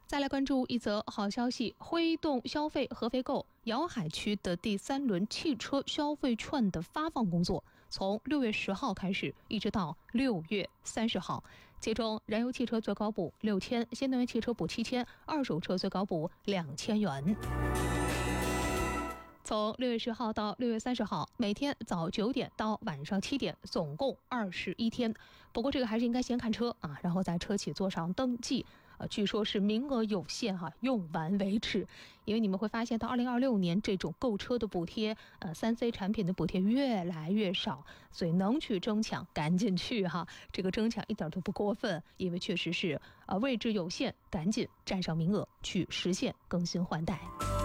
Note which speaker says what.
Speaker 1: 再来关注一则好消息，挥动消费合肥购瑶海区的第3轮汽车消费券的发放工作，从6月10号开始，一直到6月30号。其中，燃油汽车最高补6000，新能源汽车补7000，二手车最高补2000元。从6月10号到6月30号，每天早9点到晚上7点，总共21天。不过这个还是应该先看车啊，然后在车企做上登记。据说是名额有限哈，用完为止。因为你们会发现到2026年这种购车的补贴，3C 产品的补贴越来越少，所以能去争抢赶紧去哈，这个争抢一点都不过分，因为确实是位置有限，赶紧占上名额去实现更新换代。